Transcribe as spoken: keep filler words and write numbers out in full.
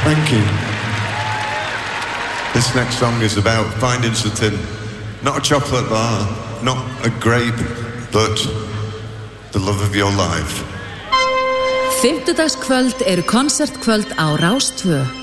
Thank you. This next song is about finding something, not a chocolate bar, not a grape, but the love of your life. Fimmtudagskvöld eru konsertkvöld á Rás tvö.